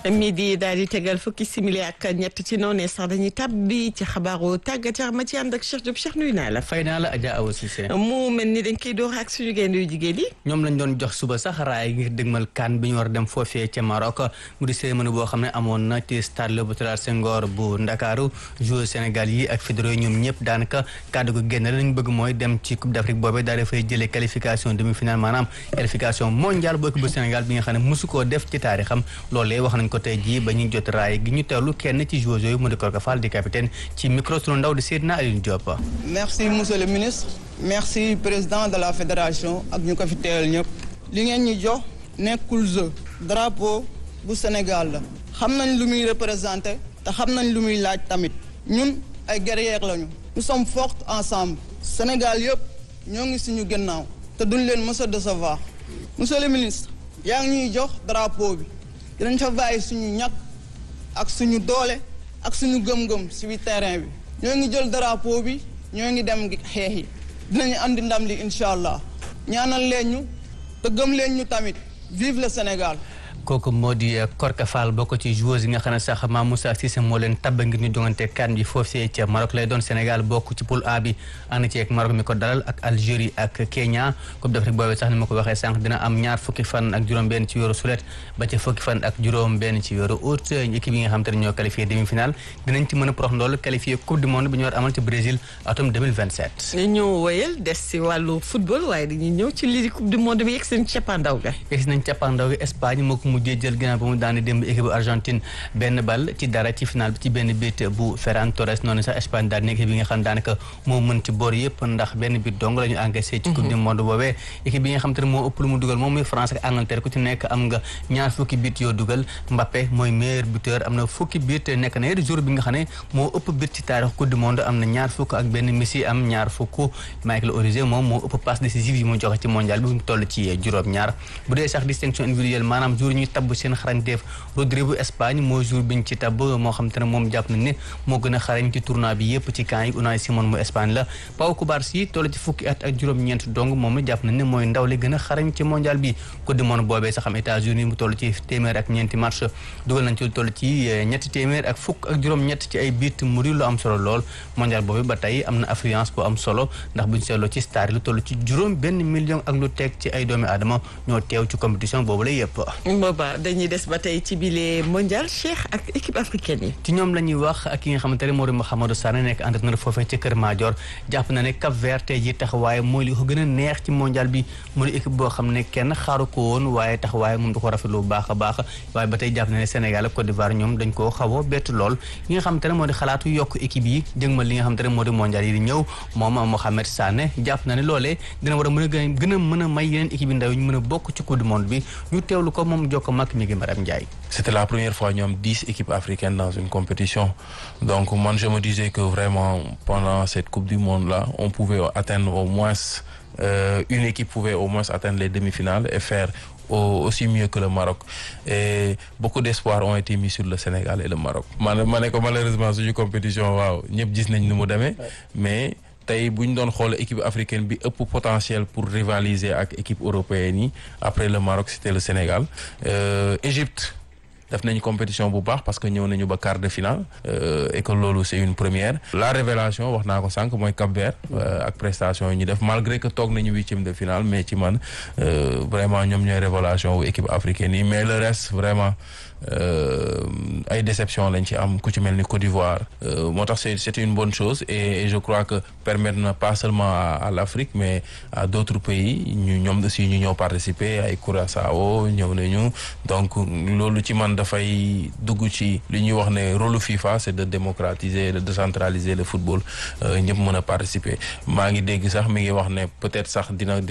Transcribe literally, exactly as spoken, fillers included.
midi daal di tegal fukki simili ak ñett ci noonu sax dañuy tàbbi ci xabaaru tàggat yaram ma ci ànd ak Cheikh Diop. Cheikh nuyu naa la. fay naa la Adja Awa Cissé. mu mel ni dañ koy door ak suñu gaynde yu jigéen yi. ñoom lañ doon jox suba sax raay ngir dëgmal kan bi ñu war a dem foofee ca Maroc mu di cérémonie boo xam ne amoon na ci stade Léopold Sédar Senghor bu Ndakaaru joueur Sénégal yi ak fédéraux yi ñoom ñëpp daanaka kàddu gu génn lañ bëgg mooy dem ci Coupe d'Afrique boobee daal dafay jëlee qualification demi-finale maanaam qualification mondiale bu équipe bu Sénégal bi nga xam ne mosu koo def ci taarixam loolee wax nañ ko tey jii ba ñuy jot raay gi ñu teewlu kenn ci joueurs yooyu mu di Korka Fall di capitaine ci micro sunu ndaw di Seydina Alioune Diop. Merci monsieur le ministre merci président de la fédération ak ñu ko fi teewal ñëpp li ngeen ñu jox nekkul jeu drapeau bu Sénégal la xam nañ lu muy représenté te xam nañ lu muy laaj tamit ñun ay guerriers lañu nous sommes forts ensemble Sénégal yëpp ñoo ngi suñu gannaaw te duñ leen mës a décevoir monsieur le ministre yaa ngi ñuy jox drapeau bi dinañ fa bàyyi suñu ñàkk ak suñu doole ak suñu gëm-gëm si biir terrain bi ñoo ngi jël drapeau bi ñoo ngi dem xeex yi dinañu andi ndam li incha allah ñaanal leen ñu te gëm leen ñu tamit vive le Sénégal. kooku moo di Korka Fall bokk ci joueurs yi nga xam ne sax Mame Moussa Cissé moo leen tabb ngir ñu jongante kan bi foofee ca Maroc lay doon Sénégal bokk ci poule A bi ànd ci ak Maroc mi ko dalal ak Algérie ak Kenya Coupe d'Afrique boobee sax ni ma ko waxee sànq dina am ñaar fukki fan ak juróom-benn ci weeru sulet ba ca fukki fan ak juróom-benn ci weeru août équipe yi nga xam te ne ñoo qualifié demi-finale dinañ ci mën a prox ndool qualifié Coupe du monde bi ñu war amal ci Brésil atum deux mille vingt-sept. ñu wëyal des si wàllu football waaye dañuy ñëw ci lii di Coupe du monde bi yegg seen cappaandaw ga. yegg nañ cappaandaw ga Espagne moo ko mujjee jël ginnaaw ba mu daane démb équipe bu Argentine benn bal ci dara ci final bi ci benn bit bu Ferran Torres noonu sax Espagne daal nekk bi nga xam daanaka moo mën ci boor yëpp ndax benn bit dong la ñu encaissé ci coupe du monde boobee équipe bi nga xam te ne moo ëpp lu mu dugal moom muy France ak Angleterre ku ci nekk am nga ñaar fukki bit yoo dugal Mbappé mooy meilleur buteur am na fukki bit nekk na yéen jour bi nga xam ne moo ëpp bit ci taarix coupe du monde am na ñaar fukk ak benn Messi am ñaar fukk Michael Olise moom moo ëpp passe décisive yi mu joxe ci mondial bi mu toll ci juróom-ñaar bu dee sax distinction individuelle maanaam jour ñuy tabb seen xarañteef Rodri bu Espagne mooy jour biñ ci tabb moo xam te ne moom jàpp nañ ne moo gën a xarañ ci tournoi bi yëpp ci camp yi Unai Simon mu Espagne la Pau Cubarsí toll ci fukki at ak juróom-ñeent dong moom la jàpp nañ ne mooy ndaw li gën a xarañ ci mondial bi coupe du monde boobee sax am États-Unis mu toll ci téeméer ak ñeenti match dugal nañ ci toll ci ñetti téeméer ak fukk ak juróom-ñett ci ay biit mu di lu am solo lool mondial boobee ba tey am na affluence bu am solo ndax buñ seetloo ci star yi lu toll ci juróom benn million ak lu teg ci ay doomi aadama ñoo teew ci compétition boobu la yëpp. booba dañuy des ba tey ci bile mondial Cheikh ak équipe africaine yi. ci ñoom la ñuy wax ak ki nga xamante ne moo di Mouhamadou Sané nekk entraîneur foofee ci Kër Madior jàpp na ne Cap Vert tey ji taxawaay mooy li ko gën a neex ci mondial bi mu di équipe boo xam ne kenn xaaru ko woon waaye taxawaay moom da ko rafetlu bu baax a baax waaye ba tey jàpp na ne Sénégal ak Côte d'Ivoire ñoom dañ koo xaw a bett lool li nga xamante ne moo di xalaatu yokk équipe yi jëgmal li nga xamante ne moo di mondial yi di ñëw moom Mohamed Sané jàpp na ne loolee dina war a mën a gën gën a mën a may yeneen équipe yi ndaw yi ñu mën a bokk ci coupe du monde bi ñu teewlu ko moom jokko mag mi ngi Maram Ndiaye. C'était la première fois ñoom dix équipes africaines dans une compétition donc moi je me disais que vraiment pendant cette coupe du monde là on pouvait atteindre au moins euh, une équipe pouvait au moins atteindre les demi-finales et faire au, aussi mieux que le Maroc et beaucoup d'espoirs ont été mis sur le Sénégal et le Maroc man ma ne ko malheureusement suñu compétition waaw ñëpp gis nañ ni mu demee mais tey bu ñu doon xool équipe africaine bi ëpp potentiel pour rivaliser ak équipe européenne yi après le Maroc c'était le Sénégal euh, Égypte def nañu compétition bu baax parce que ñëw nañu ba quart de finale euh, et que loolu c'est une première la révélation wax naa ko sànq mooy Cap-Vert euh, ak prestation yi ñu def malgré que toog nañu huitième de finale mais ci man euh, vraiment ñoom ñooy révélation wu équipe africaine yi mais le reste vraiment ay déception lañ ci am ku ci mel ni Côte d'Ivoire moo tax c'est c'est une bonne chose et, et je crois que permettre na pas seulement à, à l'Afrique mais à d'autres pays ñu ñoom aussi ñu ñëw participer ay Curaçao ñëw nañu donc loolu ci man dafay dugg ci li ñuy wax ne rôle FIFA c'est de démocratiser de décentraliser le football ñëpp mën a participer maa ngi dégg sax mi ngi wax ne peut-être sax dina